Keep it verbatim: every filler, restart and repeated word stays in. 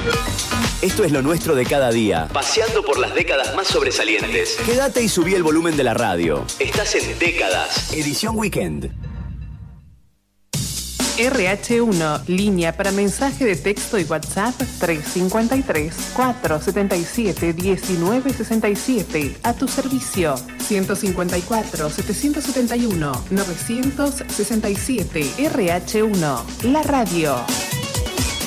Esto es lo nuestro de cada día, paseando por las décadas más sobresalientes. Quédate y subí el volumen de la radio. Estás en Décadas, edición Weekend. R H uno, línea para mensaje de texto y WhatsApp tres cinco tres, cuatro siete siete, uno nueve seis siete. A tu servicio ciento cincuenta y cuatro, setecientos setenta y uno, novecientos sesenta y siete. R H uno, la radio.